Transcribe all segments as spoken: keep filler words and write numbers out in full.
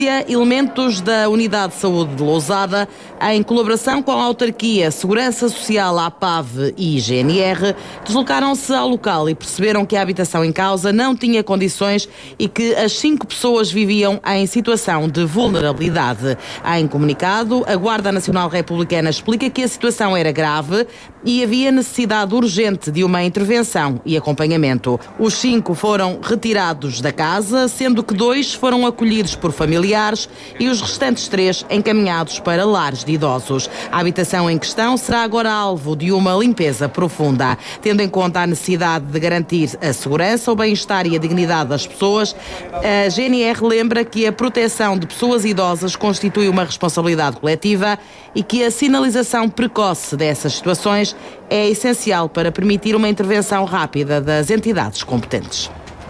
Elementos da Unidade de Saúde de Lousada, em colaboração com a Autarquia, Segurança Social, A P A V e G N R, deslocaram-se ao local e perceberam que a habitação em causa não tinha condições e que as cinco pessoas viviam em situação de vulnerabilidade. Em comunicado, a Guarda Nacional Republicana explica que a situação era grave e havia necessidade urgente de uma intervenção e acompanhamento. Os cinco foram retirados da casa, sendo que dois foram acolhidos por familiares e os restantes três encaminhados para lares de idosos. A habitação em questão será agora alvo de uma limpeza profunda. Tendo em conta a necessidade de garantir a segurança, o bem-estar e a dignidade das pessoas, a G N R lembra que a proteção de pessoas idosas constitui uma responsabilidade coletiva e que a sinalização precoce dessas situações é essencial para permitir uma intervenção rápida das entidades competentes.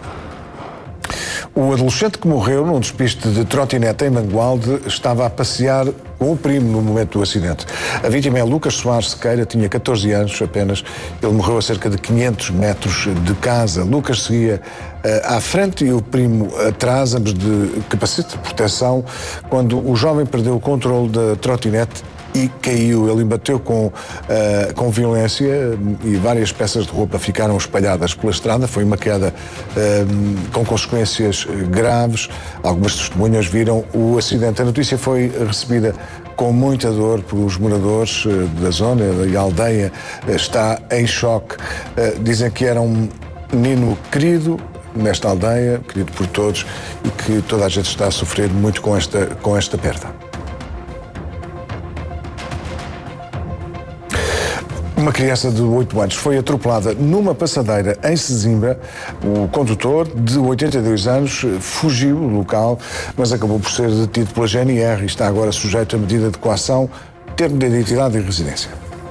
O adolescente que morreu num despiste de trotinete em Mangualde estava a passear com o primo no momento do acidente. A vítima é Lucas Soares Sequeira, tinha catorze anos apenas. Ele morreu a cerca de quinhentos metros de casa. Lucas seguia uh, à frente e o primo atrás, ambos de capacete de proteção, quando o jovem perdeu o controle da trotinete e caiu. Ele embateu com, uh, com violência e várias peças de roupa ficaram espalhadas pela estrada. Foi uma queda uh, com consequências graves. Algumas testemunhas viram o acidente. A notícia foi recebida com muita dor pelos moradores uh, da zona e a aldeia uh, está em choque. Uh, dizem que era um menino querido nesta aldeia, querido por todos, e que toda a gente está a sofrer muito com esta, com esta perda. Uma criança de oito anos foi atropelada numa passadeira em Sesimbra. O condutor, de oitenta e dois anos, fugiu do local, mas acabou por ser detido pela G N R e está agora sujeito a medida de coação, termo de identidade e residência.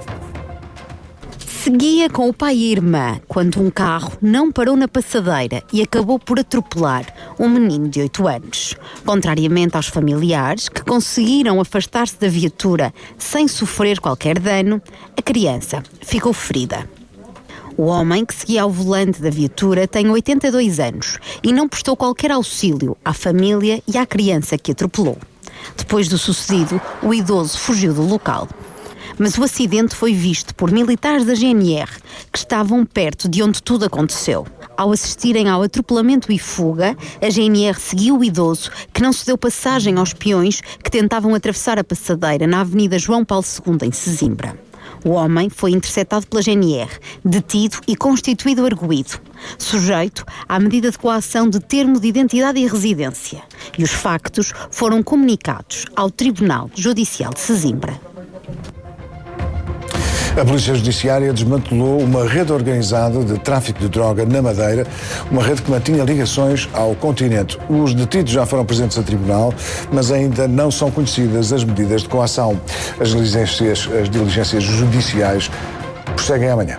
Seguia com o pai e a irmã quando um carro não parou na passadeira e acabou por atropelar um menino de oito anos. Contrariamente aos familiares, que conseguiram afastar-se da viatura sem sofrer qualquer dano, a criança ficou ferida. O homem que seguia ao volante da viatura tem oitenta e dois anos e não prestou qualquer auxílio à família e à criança que atropelou. Depois do sucedido, o idoso fugiu do local. Mas o acidente foi visto por militares da G N R que estavam perto de onde tudo aconteceu. Ao assistirem ao atropelamento e fuga, a G N R seguiu o idoso, que não se deu passagem aos peões que tentavam atravessar a passadeira na Avenida João Paulo segundo, em Sesimbra. O homem foi interceptado pela G N R, detido e constituído arguido, sujeito à medida de coação de termo de identidade e residência. E os factos foram comunicados ao Tribunal Judicial de Sesimbra. A Polícia Judiciária desmantelou uma rede organizada de tráfico de droga na Madeira, uma rede que mantinha ligações ao continente. Os detidos já foram presentes a tribunal, mas ainda não são conhecidas as medidas de coação. As diligências, as diligências judiciais prosseguem amanhã.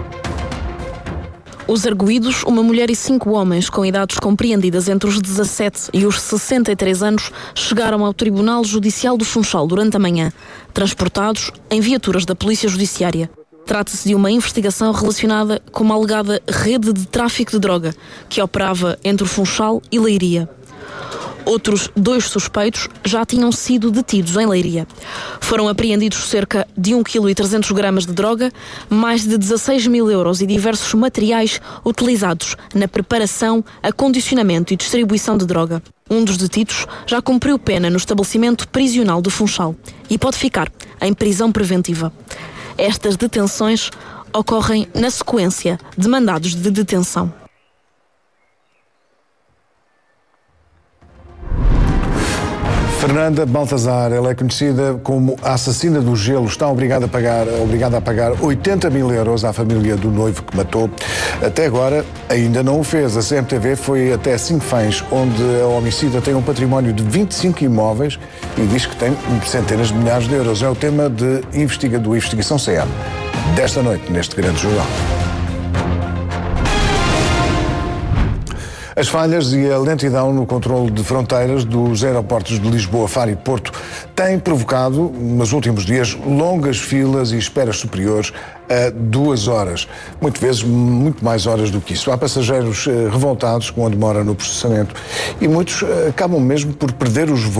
Os arguidos, uma mulher e cinco homens com idades compreendidas entre os dezassete e os sessenta e três anos, chegaram ao Tribunal Judicial do Funchal durante a manhã, transportados em viaturas da Polícia Judiciária. Trata-se de uma investigação relacionada com uma alegada rede de tráfico de droga que operava entre o Funchal e Leiria. Outros dois suspeitos já tinham sido detidos em Leiria. Foram apreendidos cerca de um vírgula trezentos quilos de droga, mais de dezasseis mil euros e diversos materiais utilizados na preparação, acondicionamento e distribuição de droga. Um dos detidos já cumpriu pena no estabelecimento prisional do Funchal e pode ficar em prisão preventiva. Estas detenções ocorrem na sequência de mandados de detenção. Fernanda Baltazar, ela é conhecida como a assassina do gelo, está obrigada a pagar, obrigada a pagar oitenta mil euros à família do noivo que matou. Até agora ainda não o fez. A C M T V foi até Sinfãs, onde a homicida tem um património de vinte e cinco imóveis e diz que tem centenas de milhares de euros. É o tema de investiga, do Investigação C M desta noite, neste grande jornal. As falhas e a lentidão no controle de fronteiras dos aeroportos de Lisboa, Faro e Porto têm provocado, nos últimos dias, longas filas e esperas superiores a duas horas. Muitas vezes, muito mais horas do que isso. Há passageiros revoltados com a demora no processamento e muitos acabam mesmo por perder os voos